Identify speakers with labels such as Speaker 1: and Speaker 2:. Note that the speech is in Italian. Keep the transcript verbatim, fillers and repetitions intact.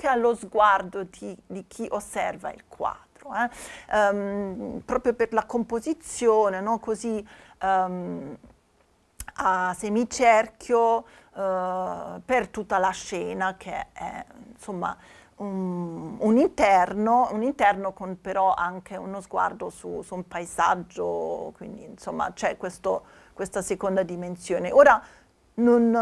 Speaker 1: anche allo sguardo di, di chi osserva il quadro, eh? um, proprio per la composizione, no? Così um, a semicerchio uh, per tutta la scena, che è insomma un, un interno, un interno con però anche uno sguardo su, su un paesaggio, quindi insomma c'è questo, questa seconda dimensione. Ora non,